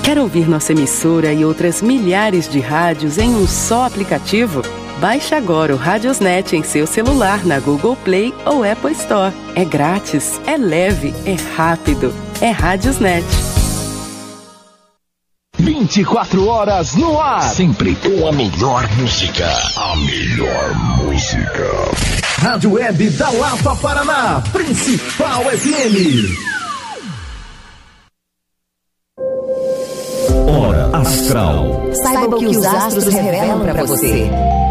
Quer ouvir nossa emissora e outras milhares de rádios em um só aplicativo? Baixe agora o Radiosnet em seu celular na Google Play ou Apple Store. É grátis, é leve, é rápido. É Radiosnet. 24 horas no ar. Sempre com a melhor música. A melhor música. Rádio Web da Lapa Paraná. Principal FM. Hora Astral. Saiba o que os astros revelam pra você.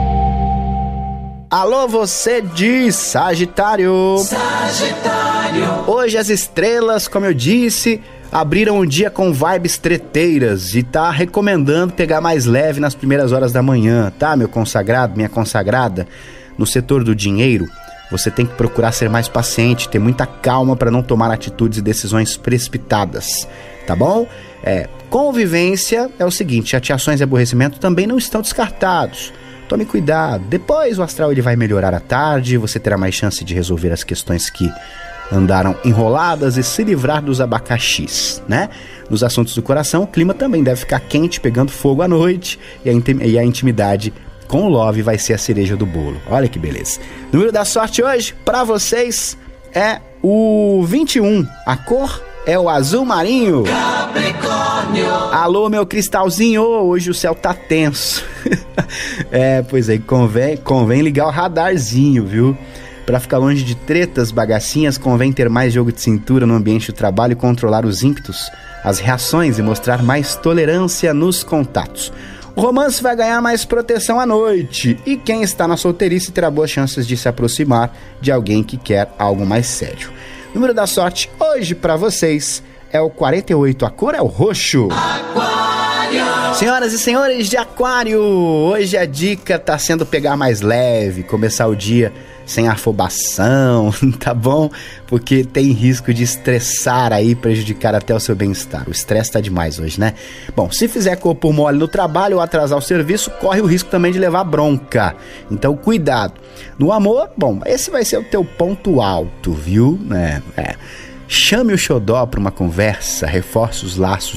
Alô, você de Sagitário. Sagitário. Hoje as estrelas, como eu disse, abriram o dia com vibes treteiras e tá recomendando pegar mais leve nas primeiras horas da manhã, tá, meu consagrado, minha consagrada? No setor do dinheiro, você tem que procurar ser mais paciente, ter muita calma para não tomar atitudes e decisões precipitadas, tá bom? Convivência é o seguinte, chateações e aborrecimento também não estão descartados. Tome cuidado, depois o astral ele vai melhorar à tarde, você terá mais chance de resolver as questões que andaram enroladas e se livrar dos abacaxis, né? Nos assuntos do coração, o clima também deve ficar quente, pegando fogo à noite, e a intimidade com o love vai ser a cereja do bolo. Olha que beleza. O número da sorte hoje, pra vocês, é o 21. A cor é o azul marinho. Capricórnio. Alô, meu cristalzinho, hoje o céu tá tenso. Pois aí, convém ligar o radarzinho, viu? Para ficar longe de tretas, bagacinhas, convém ter mais jogo de cintura no ambiente do trabalho e controlar os ímpetos, as reações e mostrar mais tolerância nos contatos. O romance vai ganhar mais proteção à noite e quem está na solteirice terá boas chances de se aproximar de alguém que quer algo mais sério. O número da sorte hoje para vocês é o 48, a cor é o roxo. Aquário. Senhoras e senhores de Aquário, hoje a dica tá sendo pegar mais leve, começar o dia sem afobação, tá bom? Porque tem risco de estressar aí, prejudicar até o seu bem-estar. O estresse tá demais hoje, né? Bom, se fizer corpo mole no trabalho ou atrasar o serviço, corre o risco também de levar bronca. Então, cuidado. No amor, bom, esse vai ser o teu ponto alto, viu? Chame o xodó para uma conversa, reforce os laços